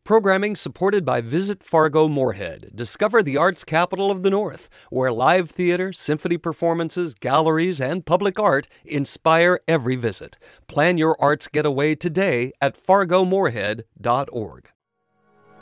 Programming supported by Visit Fargo Moorhead. Discover the arts capital of the North, where live theater, symphony performances, galleries, and public art inspire every visit. Plan your arts getaway today at fargomoorhead.org.